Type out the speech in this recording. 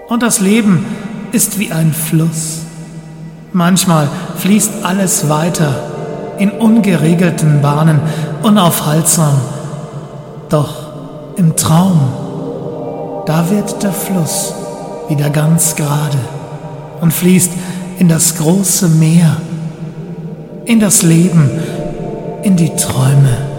Und das Leben ist wie ein Fluss. Manchmal fließt alles weiter in ungeregelten Bahnen, unaufhaltsam. Doch im Traum, da wird der Fluss wieder ganz gerade und fließt in das große Meer, in das Leben, in die Träume.